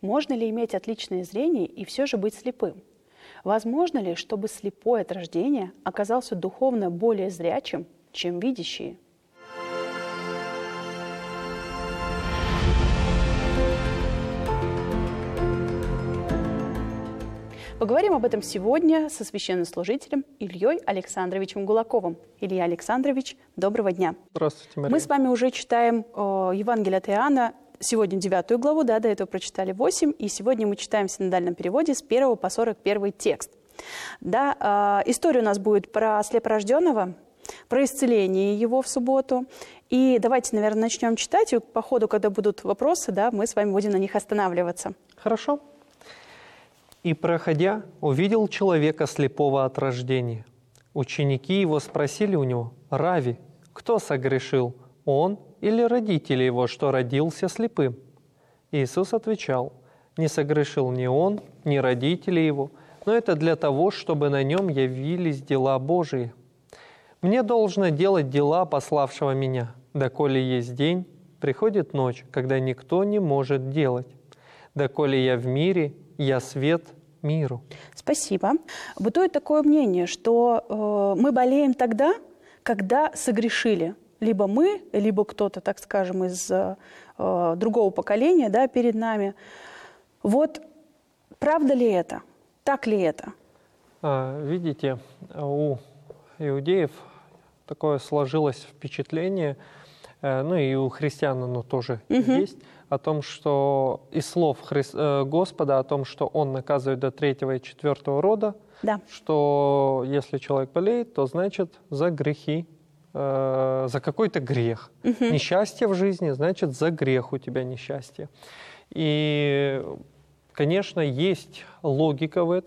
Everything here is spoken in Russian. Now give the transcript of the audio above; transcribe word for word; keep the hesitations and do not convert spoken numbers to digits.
Можно ли иметь отличное зрение и все же быть слепым? Возможно ли, чтобы слепой от рождения оказался духовно более зрячим, чем видящие? Поговорим об этом сегодня со священнослужителем Ильей Александровичем Гулаковым. Илья Александрович, доброго дня. Здравствуйте, Мария. Мы с вами уже читаем э, Евангелие от Иоанна, сегодня девятую главу, да, до этого прочитали восемь, и сегодня мы читаем в синодальном переводе с первого по сорок первый текст. Да, э, история у нас будет про слепорожденного, про исцеление его в субботу. И давайте, наверное, начнем читать, и по ходу, когда будут вопросы, да, мы с вами будем на них останавливаться. Хорошо. «И, проходя, увидел человека слепого от рождения. Ученики его спросили у него: „Рави, кто согрешил, он или родители его, что родился слепым?“ Иисус отвечал: „Не согрешил ни он, ни родители его, но это для того, чтобы на нем явились дела Божии. Мне должно делать дела пославшего меня, доколе есть день, приходит ночь, когда никто не может делать. Доколе я в мире, я свет миру“». Спасибо. Бытует такое мнение, что э, мы болеем тогда, когда согрешили. Либо мы, либо кто-то, так скажем, из э, другого поколения, да, перед нами. Вот правда ли это? Так ли это? А, видите, у иудеев такое сложилось впечатление, э, ну и у христиан оно тоже угу. есть, о том, что из слов Хри... Господа, о том, что Он наказывает до третьего и четвертого рода, да. что если человек болеет, то значит за грехи, э, за какой-то грех. Угу. Несчастье в жизни, значит за грех у тебя несчастье. И, конечно, есть логика в этом.